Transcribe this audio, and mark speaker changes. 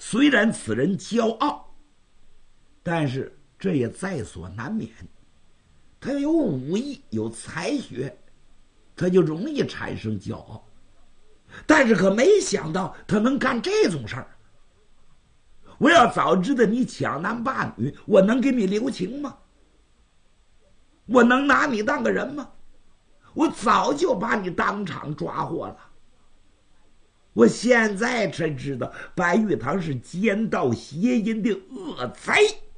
Speaker 1: 虽然此人骄傲，但是这也在所难免。他有武艺，有才学，他就容易产生骄傲。但是可没想到他能干这种事儿。我要早知道你抢男霸女，我能给你留情吗？我能拿你当个人吗？我早就把你当场抓获了。我现在才知道白玉堂是奸盗邪淫的恶贼。